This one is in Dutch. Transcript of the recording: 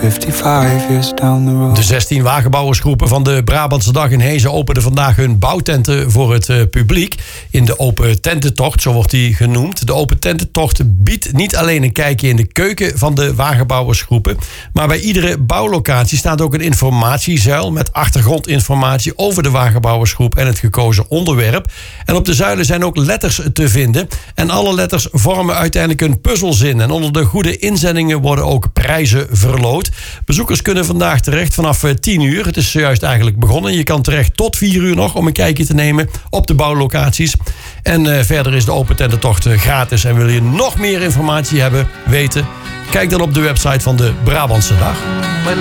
55 years down the road. De 16 wagenbouwersgroepen van de Brabantse Dag in Hezen openden vandaag hun bouwtenten voor het publiek. In de Open Tententocht, zo wordt die genoemd. De Open Tententocht biedt niet alleen een kijkje in de keuken van de wagenbouwersgroepen, maar bij iedere bouwlocatie staat ook een informatiezuil met achtergrondinformatie over de wagenbouwersgroep en het gekozen onderwerp. En op de zuilen zijn ook letters te vinden. En alle letters vormen uiteindelijk een puzzelzin. En onder de goede inzendingen worden ook prijzen verloot. Bezoekers kunnen vandaag terecht vanaf 10 uur. Het is zojuist eigenlijk begonnen. Je kan terecht tot 4 uur nog om een kijkje te nemen op de bouwlocaties. En verder is de Open Tententocht gratis. En wil je nog meer informatie weten? Kijk dan op de website van de Brabantse Dag.